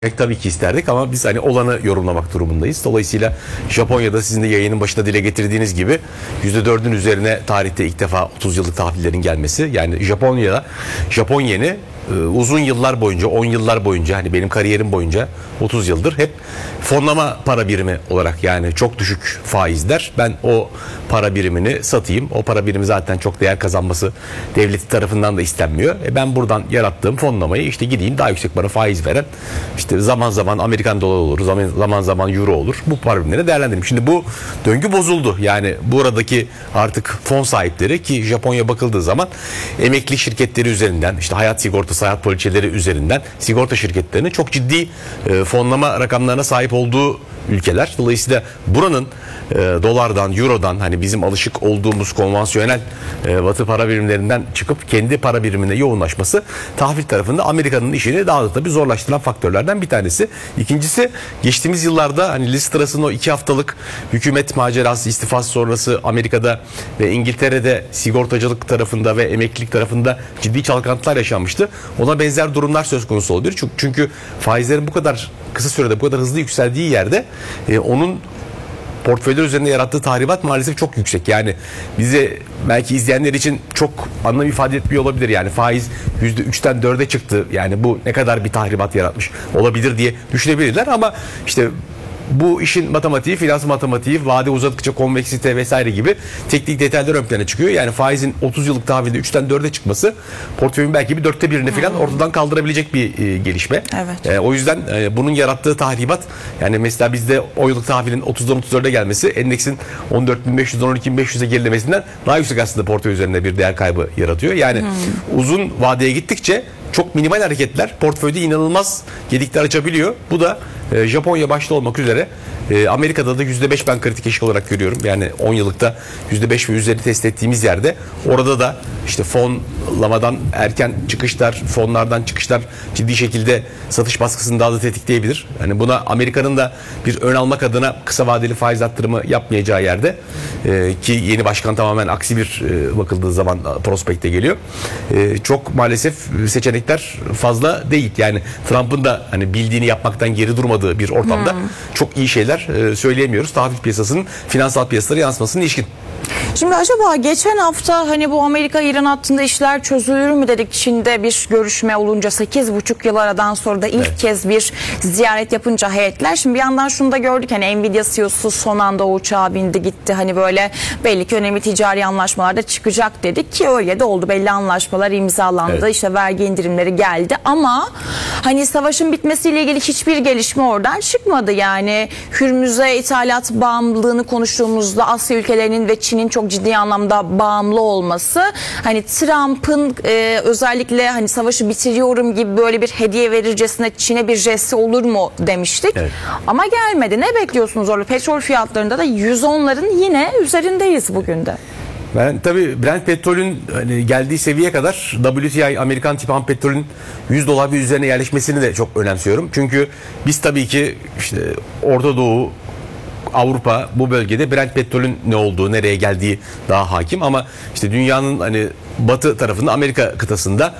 Tabii ki isterdik ama biz hani olanı yorumlamak durumundayız. Dolayısıyla Japonya'da sizin de yayının başında dile getirdiğiniz gibi %4'ün üzerine tarihte ilk defa 30 yıllık tahvillerin gelmesi. Yani Japon yeni uzun yıllar boyunca, 10 yıllar boyunca, hani benim kariyerim boyunca 30 yıldır hep fonlama para birimi olarak, yani çok düşük faizler. Ben o para birimini satayım. O para birimi zaten çok değer kazanması devleti tarafından da istenmiyor. Ben buradan yarattığım fonlamayı işte gideyim daha yüksek bana faiz veren, işte zaman zaman Amerikan doları olur, zaman zaman euro olur. Bu para birimlerini değerlendireyim. Şimdi bu döngü bozuldu. Yani buradaki artık fon sahipleri, ki Japonya bakıldığı zaman emekli şirketleri üzerinden, işte hayat sigortası, hayat poliçeleri üzerinden sigorta şirketlerinin çok ciddi fonlama rakamlarına sahip olduğu ülkeler. Dolayısıyla buranın dolardan, eurodan, hani bizim alışık olduğumuz konvansiyonel batı para birimlerinden çıkıp kendi para birimine yoğunlaşması tahvil tarafında Amerika'nın işini daha da tabii zorlaştıran faktörlerden bir tanesi. İkincisi, geçtiğimiz yıllarda hani Liz Truss'ın o 2 haftalık hükümet macerası, istifası sonrası Amerika'da ve İngiltere'de sigortacılık tarafında ve emeklilik tarafında ciddi çalkantılar yaşanmıştı. Ona benzer durumlar söz konusu olabilir. Çünkü faizlerin bu kadar kısa sürede bu kadar hızlı yükseldiği yerde onun portföyler üzerinde yarattığı tahribat maalesef çok yüksek. Yani bize, belki izleyenler için çok anlam ifade etmiyor olabilir. Yani faiz %3'ten 4'e çıktı. Yani bu ne kadar bir tahribat yaratmış olabilir diye düşünebilirler ama işte bu işin matematiği, finans matematiği, vade uzadıkça konveksite vesaire gibi teknik detaylar ön plana çıkıyor. Yani faizin 30 yıllık tahvilde 3'ten 4'e çıkması portföyün belki bir 4'te 1'ini falan ortadan kaldırabilecek bir gelişme. Evet. O yüzden bunun yarattığı tahribat, yani mesela bizde o yıllık tahvilin 30'dan 34'e gelmesi endeksin 14.500'den 12.500'e gerilemesinden daha yüksek aslında portföy üzerinde bir değer kaybı yaratıyor. Yani uzun vadeye gittikçe çok minimal hareketler portföyde inanılmaz gedikler açabiliyor. Bu da Japonya başta olmak üzere Amerika'da da %5 ben kritik eşik olarak görüyorum. Yani 10 yıllıkta %5 ve üzeri test ettiğimiz yerde, orada da işte fonlamadan erken çıkışlar, fonlardan çıkışlar ciddi şekilde satış baskısını daha da tetikleyebilir. Yani buna Amerika'nın da bir ön almak adına kısa vadeli faiz arttırımı yapmayacağı yerde, ki yeni başkan tamamen aksi bir bakıldığı zaman prospekte geliyor. Çok maalesef seçenekler fazla değil. Yani Trump'ın da hani bildiğini yapmaktan geri durmadığı bir ortamda çok iyi şeyler söyleyemiyoruz. Tahvil piyasasının finansal piyasalara yansımasına ilişkin. Şimdi acaba geçen hafta hani bu Amerika-İran hattında işler çözülür mü dedik. Çin'de bir görüşme olunca 8,5 yıl aradan sonra da ilk kez bir ziyaret yapınca heyetler. Şimdi bir yandan şunu da gördük, hani Nvidia CEO'su son anda o uçağa bindi gitti. Hani böyle belli ki önemli ticari anlaşmalar da çıkacak dedik ki öyle de oldu. Belli anlaşmalar imzalandı. Evet. İşte vergi indirimleri geldi ama hani savaşın bitmesiyle ilgili hiçbir gelişme oradan çıkmadı. Yani Hürmüz'e ithalat bağımlılığını konuştuğumuzda Asya ülkelerinin ve Çin'in çok ciddi anlamda bağımlı olması, hani Trump'ın özellikle hani savaşı bitiriyorum gibi böyle bir hediye verircesine Çin'e bir jesti olur mu demiştik. Evet. Ama gelmedi. Ne bekliyorsunuz orada? Petrol fiyatlarında da 110'ların yine üzerindeyiz bugün de. Ben tabii Brent petrolün hani geldiği seviyeye kadar WTI Amerikan tipi ham petrolün $100 bir üzerine yerleşmesini de çok önemsiyorum. Çünkü biz tabii ki işte Orta Doğu, Avrupa, bu bölgede Brent petrolün ne olduğu, nereye geldiği daha hakim ama işte dünyanın hani batı tarafında, Amerika kıtasında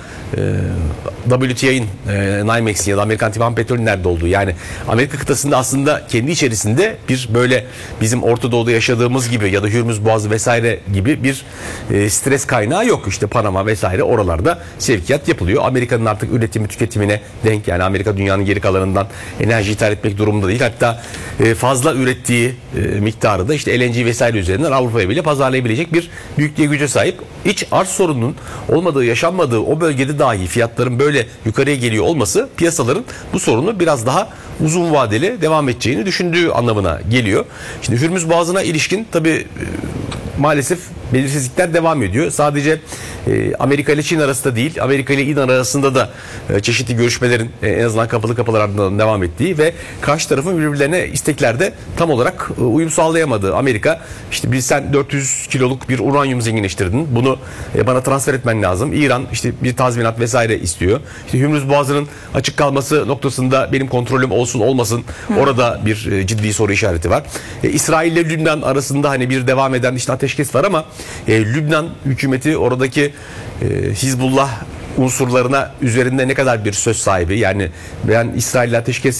WTI'nin, NYMEX'in ya da Amerikan tipi ham petrolün nerede olduğu, yani Amerika kıtasında aslında kendi içerisinde bir böyle bizim Orta Doğu'da yaşadığımız gibi ya da Hürmüz Boğazı vesaire gibi bir stres kaynağı yok. İşte Panama vesaire, oralarda sevkiyat yapılıyor. Amerika'nın artık üretimi tüketimine denk, yani Amerika dünyanın geri kalanından enerji ithal etmek durumunda değil. Hatta fazla ürettiği miktarı da işte LNG vesaire üzerinden Avrupa'ya bile pazarlayabilecek bir büyüklüğe, güce sahip. İç arz sorunun olmadığı, yaşanmadığı o bölgede dahi fiyatların böyle yukarıya geliyor olması, piyasaların bu sorunu biraz daha uzun vadeli devam edeceğini düşündüğü anlamına geliyor. Şimdi Hürmüz Boğazı'na ilişkin tabii maalesef belirsizlikler devam ediyor. Sadece Amerika ile Çin arasında değil, Amerika ile İran arasında da çeşitli görüşmelerin en azından kapalı kapılar ardından devam ettiği ve karşı tarafın birbirlerine isteklerde tam olarak uyum sağlayamadığı. Amerika, işte sen 400 kiloluk bir uranyum zenginleştirdin, bunu bana transfer etmen lazım. İran işte bir tazminat vesaire istiyor. İşte Hürmüz Boğazı'nın açık kalması noktasında benim kontrolüm olsun olmasın, orada bir ciddi soru işareti var. İsrail ile Lübnan arasında hani bir devam eden işte ateşkes var ama Lübnan hükümeti oradaki Hizbullah unsurlarına üzerinde ne kadar bir söz sahibi. Yani ben İsrail'le ateşkes